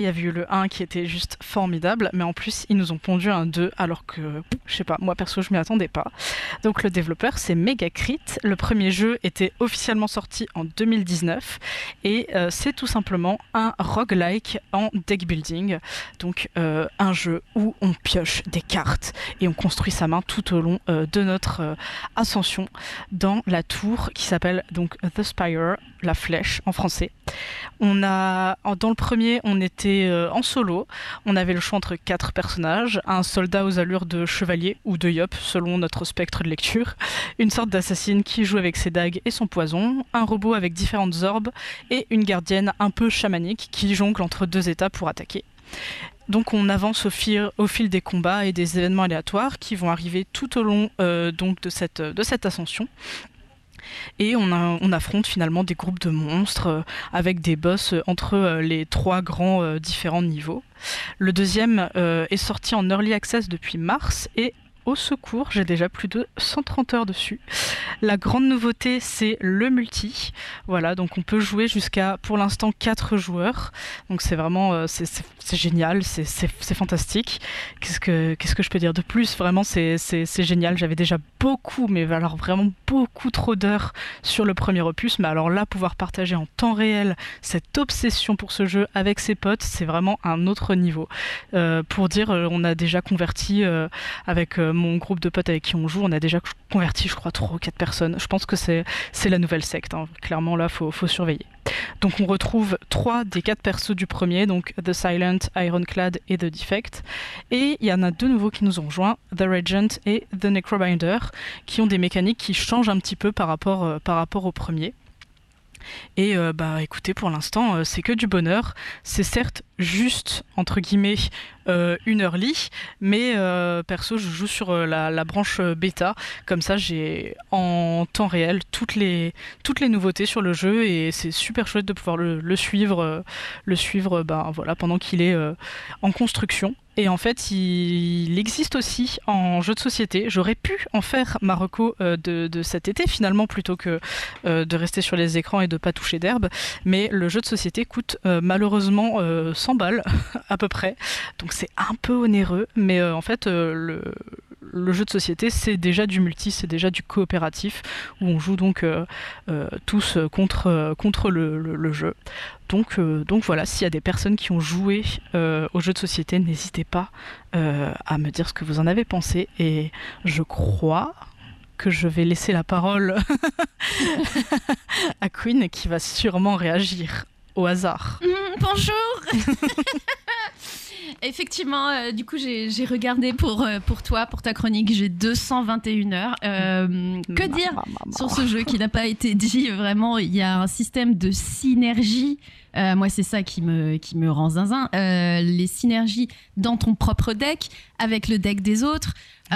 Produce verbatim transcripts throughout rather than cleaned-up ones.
Il y avait eu le un qui était juste formidable, mais en plus ils nous ont pondu un deux alors que, je sais pas, moi perso je m'y attendais pas. Donc le développeur c'est Megacrit, le premier jeu était officiellement sorti en deux mille dix-neuf et euh, c'est tout simplement un roguelike en deck building, donc euh, un jeu où on pioche des cartes et on construit sa main tout au long euh, de notre euh, ascension dans la tour qui s'appelle donc The Spire, la flèche en français. On a, dans le premier, on était euh, en solo. On avait le choix entre quatre personnages, un soldat aux allures de chevalier ou de yop, selon notre spectre de lecture, une sorte d'assassine qui joue avec ses dagues et son poison, un robot avec différentes orbes et une gardienne un peu chamanique qui jongle entre deux états pour attaquer. Donc on avance au fil, au fil des combats et des événements aléatoires qui vont arriver tout au long euh, donc de, cette, de cette ascension. Et on, a, on affronte finalement des groupes de monstres euh, avec des boss euh, entre euh, les trois grands euh, différents niveaux. Le deuxième euh, est sorti en Early Access depuis mars et au secours, j'ai déjà plus de cent trente heures dessus. La grande nouveauté, c'est le multi. Voilà, donc on peut jouer jusqu'à, pour l'instant, quatre joueurs. Donc c'est vraiment, euh, c'est, c'est, c'est génial, c'est, c'est, c'est fantastique. Qu'est-ce que, qu'est-ce que je peux dire de plus ? Vraiment, c'est, c'est, c'est génial. J'avais déjà beaucoup, mais alors vraiment beaucoup trop d'heures sur le premier opus. Mais alors là, pouvoir partager en temps réel cette obsession pour ce jeu avec ses potes, c'est vraiment un autre niveau. Euh, pour dire, on a déjà converti euh, avec... Euh, mon groupe de potes avec qui on joue, on a déjà converti, je crois, trois ou quatre personnes. Je pense que c'est, c'est la nouvelle secte. Hein. Clairement, là, il faut, faut surveiller. Donc, on retrouve trois des quatre persos du premier, donc The Silent, Ironclad et The Defect. Et il y en a deux nouveaux qui nous ont rejoints, The Regent et The Necrobinder, qui ont des mécaniques qui changent un petit peu par rapport, euh, par rapport au premier. Et euh, bah écoutez, pour l'instant euh, c'est que du bonheur. C'est certes juste entre guillemets euh, une early, mais euh, perso je joue sur euh, la, la branche euh, bêta, comme ça j'ai en temps réel toutes les, toutes les nouveautés sur le jeu et c'est super chouette de pouvoir le, le suivre, euh, le suivre bah, voilà, pendant qu'il est euh, en construction. Et en fait, il existe aussi en jeu de société. J'aurais pu en faire ma reco euh, de, de cet été, finalement, plutôt que euh, de rester sur les écrans et de pas toucher d'herbe. Mais le jeu de société coûte euh, malheureusement euh, cent balles, à peu près. Donc c'est un peu onéreux. Mais euh, en fait, euh, le... le jeu de société, c'est déjà du multi, c'est déjà du coopératif, où on joue donc euh, euh, tous contre, euh, contre le, le, le jeu. Donc, euh, donc voilà, s'il y a des personnes qui ont joué euh, au jeu de société, n'hésitez pas euh, à me dire ce que vous en avez pensé. Et je crois que je vais laisser la parole à Queen, qui va sûrement réagir au hasard. Mmh, bonjour. Effectivement, euh, du coup, j'ai, j'ai regardé pour, euh, pour toi, pour ta chronique, j'ai deux cent vingt et une heures. Euh, que dire sur ce jeu qui n'a pas été dit ? Vraiment, il y a un système de synergie. Euh, moi, c'est ça qui me, qui me rend zinzin. Euh, les synergies dans ton propre deck, avec le deck des autres, euh,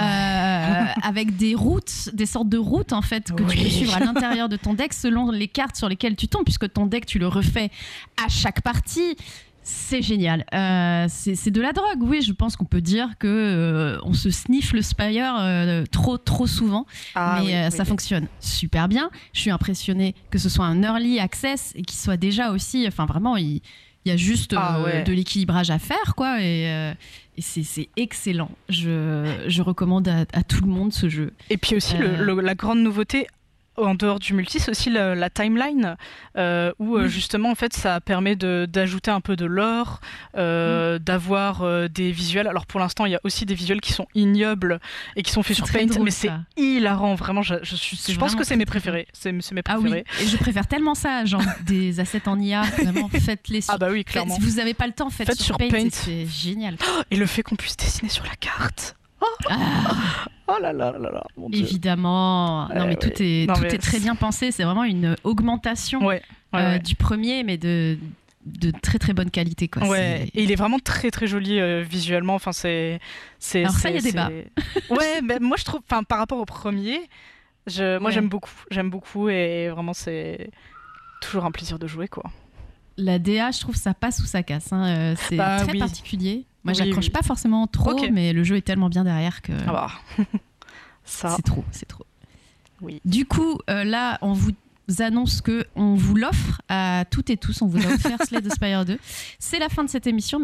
avec des routes, des sortes de routes en fait que oui. tu peux suivre à l'intérieur de ton deck selon les cartes sur lesquelles tu tombes, puisque ton deck, tu le refais à chaque partie. C'est génial. Euh, c'est, c'est de la drogue, oui. Je pense qu'on peut dire que euh, on se sniffe le Spire euh, trop, trop souvent, ah, mais oui, euh, oui, ça oui. fonctionne super bien. Je suis impressionnée que ce soit un early access et qu'il soit déjà aussi. Enfin, vraiment, il, il y a juste ah, euh, ouais. de l'équilibrage à faire, quoi. Et, euh, et c'est, c'est excellent. Je, je recommande à, à tout le monde ce jeu. Et puis aussi euh, le, le, la grande nouveauté. En dehors du multi, c'est aussi la, la timeline euh, où euh, justement en fait ça permet de, d'ajouter un peu de lore, euh, mm. d'avoir euh, des visuels. Alors pour l'instant il y a aussi des visuels qui sont ignobles et qui sont faits sur Paint, drôle, mais c'est ça. hilarant vraiment. Je, je, suis, je pense que c'est mes préférés. C'est, c'est mes préférés. Ah oui. Et je préfère tellement ça, genre des assets en I A. Vraiment, faites-les. Sur... Ah bah oui, clairement. Faites, si vous n'avez pas le temps, faites, faites sur, sur Paint. Paint. C'est génial. Oh, et le fait qu'on puisse dessiner sur la carte. Oh, ah. oh là là là là, mon Dieu. Évidemment. Non, mais euh, tout, ouais. est, non, tout mais... est très bien pensé. C'est vraiment une augmentation ouais. Ouais, euh, ouais. du premier, mais de, de très très bonne qualité. Quoi. Ouais. Et il est vraiment très très joli euh, visuellement. Enfin, c'est, c'est, Alors, c'est, ça, il y a débat. Ouais, mais moi je trouve, par rapport au premier, je, moi ouais. j'aime beaucoup. J'aime beaucoup et vraiment, c'est toujours un plaisir de jouer, quoi. La D A, je trouve ça passe ou ça casse. Hein. Euh, c'est bah, très oui. particulier. Moi, oui, j'accroche oui. pas forcément trop, okay. mais le jeu est tellement bien derrière que ah bah. Ça. c'est trop, c'est trop. Oui. Du coup, euh, là, on vous annonce qu'on vous l'offre à toutes et tous. On vous a offert Slay the Spire deux. C'est la fin de cette émission.